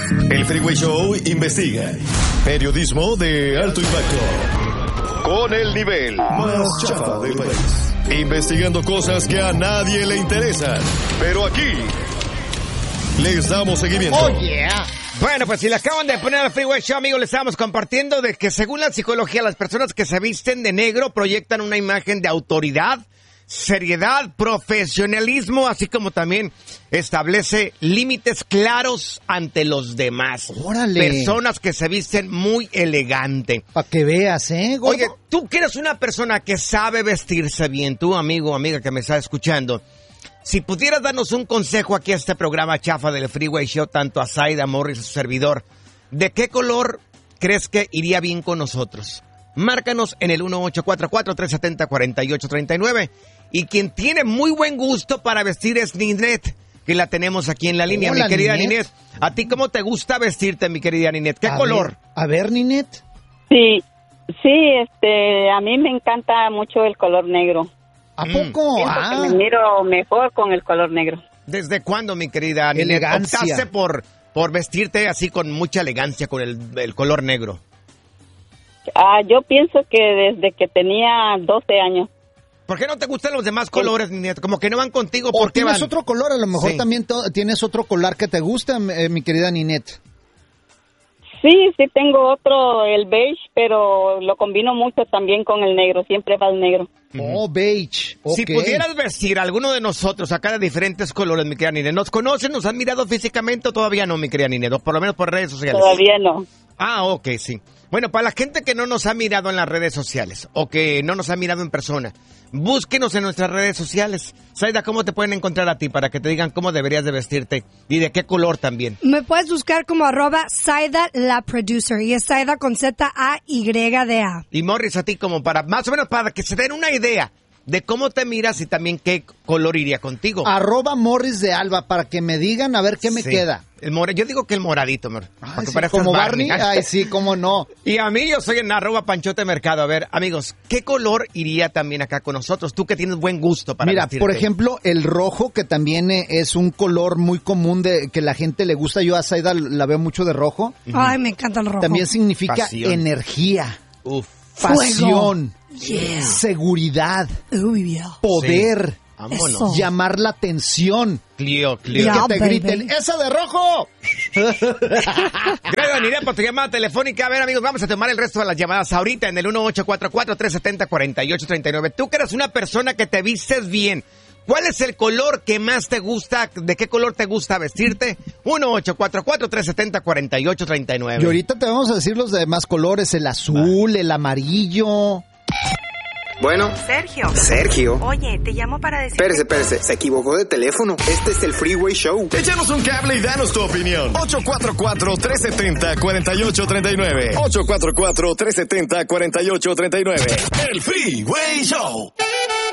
El Freeway Show investiga. Periodismo de alto impacto. Con el nivel más chafa del país. Investigando cosas que a nadie le interesan. Pero aquí les damos seguimiento. Oh, yeah. Bueno, pues si le acaban de poner al Freeway Show, amigos, le estamos compartiendo de que según la psicología, las personas que se visten de negro proyectan una imagen de autoridad, seriedad, profesionalismo, así como también establece límites claros ante los demás. ¡Órale! Personas que se visten muy elegante. Para que veas, gordo. Oye, tú que eres una persona que sabe vestirse bien, tú, amigo o amiga que me está escuchando, si pudieras darnos un consejo aquí a este programa chafa del Freeway Show, tanto a Zaida Morris, a su servidor, ¿de qué color crees que iría bien con nosotros? Márcanos en el 1844-370-4839. Y quien tiene muy buen gusto para vestir es Ninette, que la tenemos aquí en la línea. Hola, mi querida Ninette. ¿A ti cómo te gusta vestirte, mi querida Ninette? ¿Qué color? A ver, Ninette. Sí, a mí me encanta mucho el color negro. ¿A poco? Siento que me miro mejor con el color negro. ¿Desde cuándo, mi querida Ninette, Elegancia. optaste por vestirte así con mucha elegancia, con el color negro? Yo pienso que desde que tenía 12 años. ¿Por qué no te gustan los demás colores, Ninette? Como que no van contigo, ¿O ¿por qué tienes van? otro color? A lo mejor Sí. también tienes otro color que te gusta, mi querida Ninette. Sí, tengo otro, el beige, pero lo combino mucho también con el negro. Siempre va el negro. Oh, beige. Si Ok. pudieras vestir a alguno de nosotros acá de diferentes colores, mi querida Ninette, ¿nos conocen, nos han mirado físicamente o todavía no, mi querida Ninette? O por lo menos por redes sociales. Todavía no. Ah, ok, sí. Bueno, para la gente que no nos ha mirado en las redes sociales o que no nos ha mirado en persona, búsquenos en nuestras redes sociales. Zaida, ¿cómo te pueden encontrar a ti para que te digan cómo deberías de vestirte y de qué color también? Me puedes buscar como @Zaida la producer y es Zaida con ZAYDA. Y Morris, a ti como para, más o menos para que se den una idea de cómo te miras y también qué color iría contigo. @Morris de Alba, para que me digan a ver qué me Sí. queda. Yo digo que el moradito, para que Sí, parezcas como Barney. Ay, sí, cómo no. Y a mí yo soy en @Panchote Mercado. A ver, amigos, ¿qué color iría también acá con nosotros? Tú que tienes buen gusto para Mira, vestirte. por ejemplo, el rojo, que también es un color muy común de que la gente le gusta. Yo a Zaida la veo mucho de rojo. Ay, me encanta el rojo. También significa Pasión. energía, Uf. pasión, Yeah. seguridad, Uy, yeah. poder, Vámonos. Eso. llamar la atención. Clio. Y Ya, que te baby. griten, ¡esa de rojo! Gracias, Ninette, por tu llamada telefónica. A ver, amigos, vamos a tomar el resto de las llamadas ahorita en el 1844-370-4839. Tú que eres una persona que te vistes bien, ¿cuál es el color que más te gusta? ¿De qué color te gusta vestirte? 1844-370-4839. Y ahorita te vamos a decir los demás colores, el azul, el amarillo. Bueno, Sergio. Oye, te llamo para decir... Espérese, se equivocó de teléfono. Este es el Freeway Show. Échanos un cable y danos tu opinión. 844-370-4839. 844-370-4839. El Freeway Show.